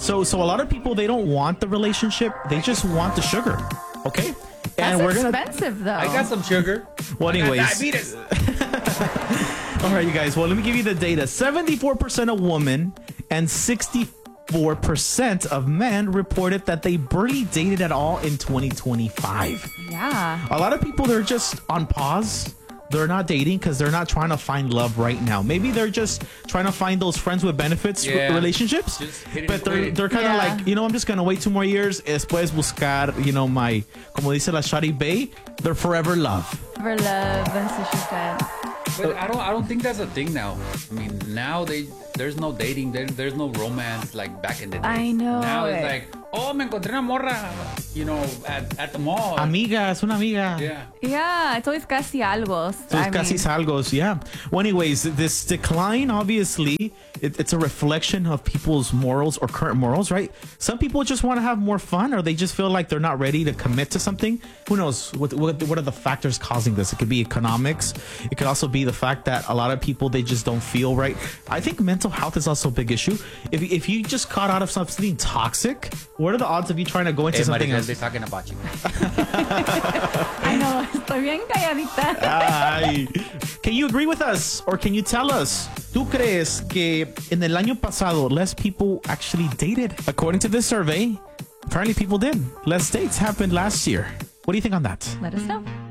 So a lot of people, they don't want the relationship. They just want the sugar. Okay. That's expensive, though. I got some sugar. Well, anyways. Diabetes. All right, you guys. Well, let me give you the data. 74% of women and 64% of men reported that they barely dated at all in 2025. Yeah. A lot of people, they're just on pause. They're not dating because they're not trying to find love right now. Maybe they're just trying to find those friends with benefits relationships. Just hit it But quick. they're kind of like, I'm just going to wait 2 more years. Después buscar, my, como dice la Shawty Bay, their forever love. For love, as she said. But I don't think that's a thing now. I mean, now there's no dating, there's no romance like back in the day. I know. Now it's like, me encontré una morra, at the mall. Amiga, es una amiga. Yeah. Yeah, it's always casi algo. So it's casi salgos, yeah. Well, anyways, this decline, obviously, it's a reflection of people's morals or current morals, right? Some people just want to have more fun, or they just feel like they're not ready to commit to something. Who knows? What are the factors causing this? It could be economics. It could also be the fact that a lot of people, they just don't feel right. I think mental health is also a big issue. If you just caught out of something toxic, what are the odds of you trying to go into something else? They're talking about you. I know, estoy bien calladita. Ay. Can you agree with us, or can you tell us, ¿tú crees que en el año pasado less people actually dated? According to this survey, apparently people did. Less dates happened last year. What do you think on that? Let us know.